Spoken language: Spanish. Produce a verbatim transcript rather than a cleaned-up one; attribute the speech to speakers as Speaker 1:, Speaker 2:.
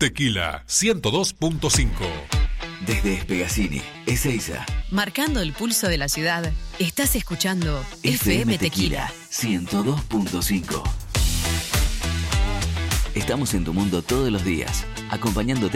Speaker 1: Tequila ciento dos punto cinco.
Speaker 2: Desde Espegacini, Ezeiza.
Speaker 3: Marcando el pulso de la ciudad, estás escuchando
Speaker 2: F M Tequila ciento dos punto cinco. Estamos en tu mundo todos los días, acompañándote